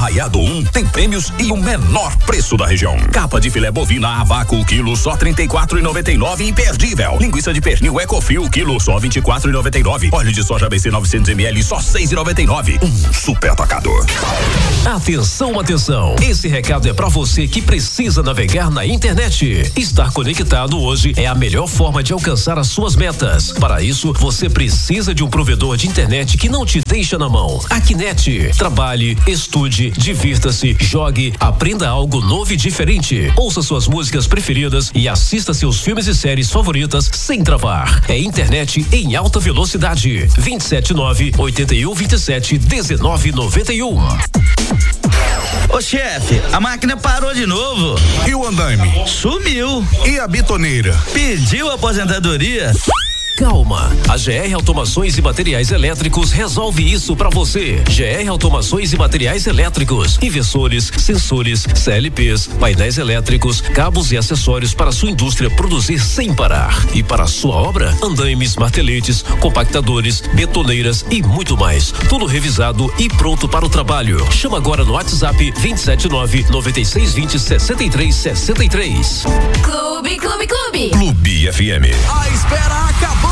Arraiado 1 tem prêmios e o menor preço da região. Capa de filé bovina a vácuo, quilo só R$34,99, imperdível. Linguiça de pernil Ecofrio, quilo só R$24,99. Óleo de soja ABC 900 ml, só R$6,99. Super atacador. Atenção, atenção. Esse recado é para você que precisa navegar na internet. Estar conectado hoje é a melhor forma de alcançar as suas metas. Para isso, você precisa de um provedor de internet que não te deixa na mão. Aqui.net. Trabalhe, estude, divirta-se, jogue, aprenda algo novo e diferente. Ouça suas músicas preferidas e assista seus filmes e séries favoritas sem travar. É internet em alta velocidade. 279-8127-1991. Ô chefe, a máquina parou de novo. E o andaime? Sumiu. E a bitoneira? Pediu aposentadoria? Calma, a GR Automações e Materiais Elétricos resolve isso pra você. GR Automações e Materiais Elétricos, inversores, sensores, CLPs, painéis elétricos, cabos e acessórios para sua indústria produzir sem parar. E para a sua obra, andaimes, marteletes, compactadores, betoneiras e muito mais. Tudo revisado e pronto para o trabalho. Chama agora no WhatsApp 279-9620-6363. Clube. Clube FM. A espera acabou.